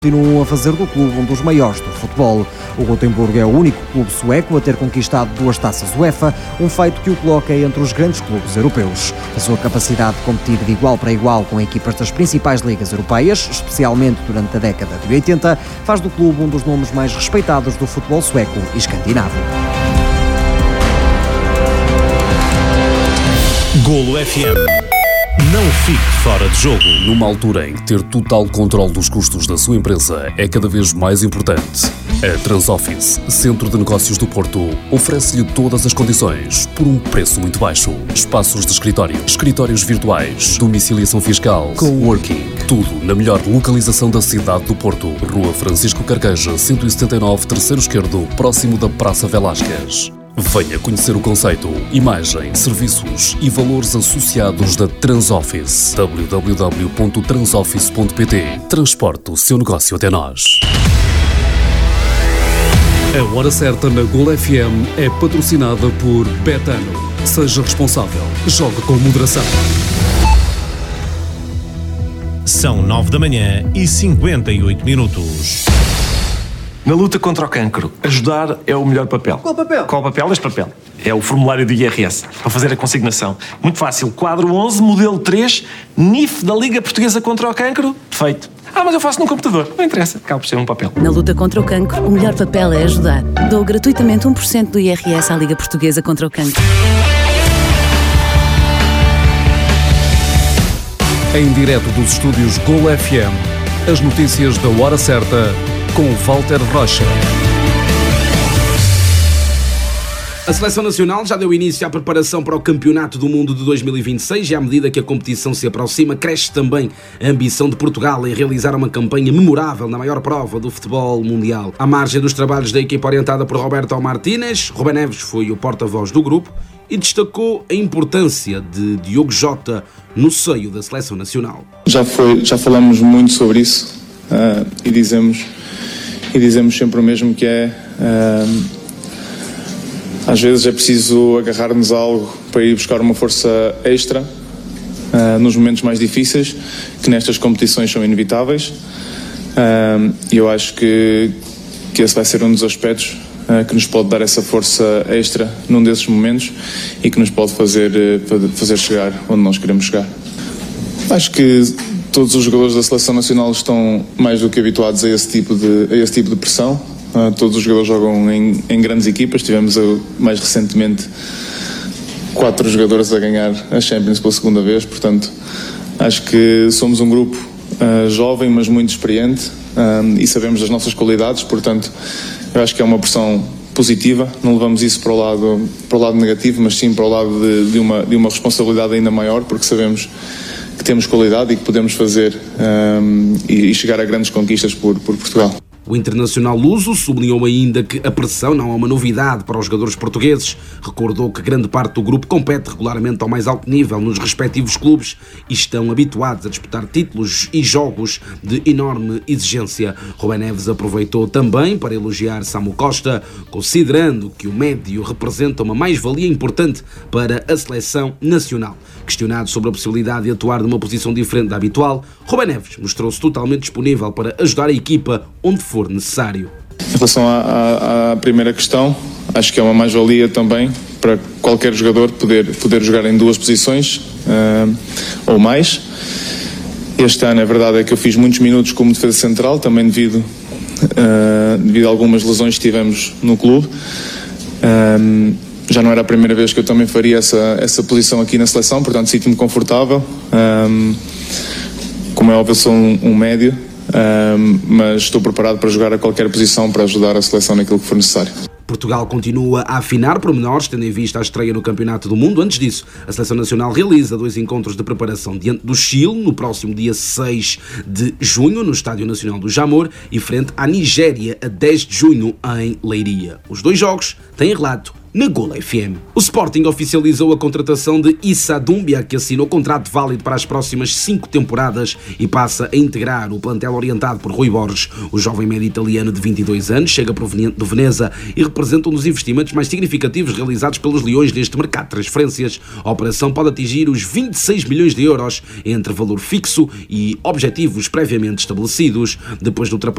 continuam a fazer do clube um dos maiores do futebol. O Gotemburgo é o único clube sueco a ter conquistado 2 taças UEFA, um feito que o coloca entre os grandes clubes europeus. A sua capacidade de competir de igual para igual com equipas das principais ligas europeias, especialmente durante a década de 80, faz do clube um dos nomes mais respeitados do futebol sueco e escandinavo. Golo FM. Não fique fora de jogo. Numa altura em que ter total controle dos custos da sua empresa é cada vez mais importante, a Transoffice, Centro de Negócios do Porto, oferece-lhe todas as condições por um preço muito baixo. Espaços de escritório, escritórios virtuais, domiciliação fiscal, coworking, tudo na melhor localização da cidade do Porto. Rua Francisco Carqueja, 179, terceiro esquerdo, próximo da Praça Velásquez. Venha conhecer o conceito, imagem, serviços e valores associados da Transoffice. www.transoffice.pt. Transporte o seu negócio até nós. A Hora Certa na Golo FM é patrocinada por Betano. Seja responsável. Jogue com moderação. São 9h58. Na luta contra o cancro, ajudar é o melhor papel. Qual papel? Qual papel? Este papel. É o formulário do IRS, para fazer a consignação. Muito fácil. Quadro 11, modelo 3, NIF da Liga Portuguesa contra o Cancro. Feito. Mas eu faço num computador. Não interessa. Acaba por ser um papel. Na luta contra o cancro, o melhor papel é ajudar. Dou gratuitamente 1% do IRS à Liga Portuguesa contra o Cancro. Em direto dos estúdios Golo FM, as notícias da Hora Certa com Walter Rocha. A Seleção Nacional já deu início à preparação para o Campeonato do Mundo de 2026 e à medida que a competição se aproxima, cresce também a ambição de Portugal em realizar uma campanha memorável na maior prova do futebol mundial. À margem dos trabalhos da equipa orientada por Roberto Martínez, Rubén Neves foi o porta-voz do grupo e destacou a importância de Diogo Jota no seio da Seleção Nacional. Já falamos muito sobre isso e dizemos sempre o mesmo, que é às vezes é preciso agarrar-nos a algo para ir buscar uma força extra nos momentos mais difíceis, que nestas competições são inevitáveis, e eu acho que esse vai ser um dos aspectos que nos pode dar essa força extra num desses momentos e que nos pode fazer chegar onde nós queremos chegar. Acho que todos os jogadores da Seleção Nacional estão mais do que habituados a esse tipo de pressão. Todos os jogadores jogam em grandes equipas. Tivemos mais recentemente 4 jogadores a ganhar a Champions pela segunda vez. Portanto, acho que somos um grupo jovem, mas muito experiente, e sabemos das nossas qualidades. Portanto, eu acho que é uma pressão positiva. Não levamos isso para o lado negativo, mas sim para o lado de uma responsabilidade ainda maior, porque sabemos que temos qualidade e que podemos fazer e chegar a grandes conquistas por Portugal. O internacional luso sublinhou ainda que a pressão não é uma novidade para os jogadores portugueses. Recordou que grande parte do grupo compete regularmente ao mais alto nível nos respectivos clubes e estão habituados a disputar títulos e jogos de enorme exigência. Rubén Neves aproveitou também para elogiar Samu Costa, considerando que o médio representa uma mais-valia importante para a Seleção Nacional. Questionado sobre a possibilidade de atuar numa posição diferente da habitual, Rubén Neves mostrou-se totalmente disponível para ajudar a equipa onde for necessário. Em relação à primeira questão, acho que é uma mais-valia também para qualquer jogador poder jogar em 2 posições ou mais. Este ano a verdade é que eu fiz muitos minutos como defesa central, também devido a algumas lesões que tivemos no clube. Já não era a primeira vez que eu também faria essa posição aqui na seleção, portanto sinto-me confortável. Como é óbvio, eu sou um médio, mas estou preparado para jogar a qualquer posição para ajudar a seleção naquilo que for necessário. Portugal continua a afinar pormenores, tendo em vista a estreia no Campeonato do Mundo. Antes disso, a Seleção Nacional realiza 2 encontros de preparação diante do Chile, no próximo dia 6 de junho, no Estádio Nacional do Jamor, e frente à Nigéria, a 10 de junho, em Leiria. Os 2 jogos têm relato na Gol FM. O Sporting oficializou a contratação de Issa Doumbia, que assinou contrato válido para as próximas 5 temporadas e passa a integrar o plantel orientado por Rui Borges. O jovem médio italiano de 22 anos chega proveniente do Veneza e representa um dos investimentos mais significativos realizados pelos Leões neste mercado de transferências. A operação pode atingir os 26 milhões de euros entre valor fixo e objetivos previamente estabelecidos. Depois de ultrapassar